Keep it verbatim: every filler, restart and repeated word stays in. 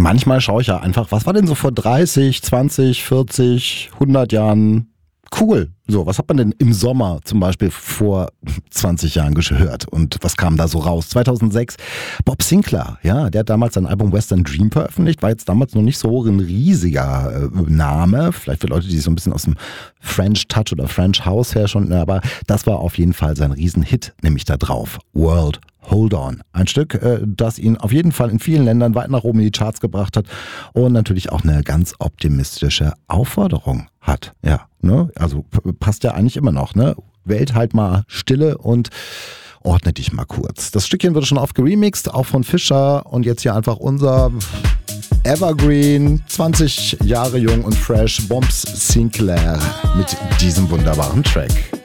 manchmal schaue ich ja einfach, was war denn so vor dreißig, zwanzig, vierzig, hundert Jahren cool? So, was hat man denn im Sommer zum Beispiel vor zwanzig Jahren gehört und was kam da so raus? zweitausendsechs, Bob Sinclair, ja, der hat damals sein Album Western Dream veröffentlicht, war jetzt damals noch nicht so ein riesiger äh, Name, vielleicht für Leute, die so ein bisschen aus dem French Touch oder French House her schon, aber das war auf jeden Fall sein Riesenhit, nämlich da drauf, World Hold On. Ein Stück, äh, das ihn auf jeden Fall in vielen Ländern weit nach oben in die Charts gebracht hat und natürlich auch eine ganz optimistische Aufforderung hat. Ja, ne? Also p- passt ja eigentlich immer noch, ne? Welt halt mal Stille und ordne dich mal kurz. Das Stückchen wurde schon oft geremixed, auch von Fischer und jetzt hier einfach unser Evergreen, zwanzig Jahre jung und fresh, Bob Sinclair mit diesem wunderbaren Track.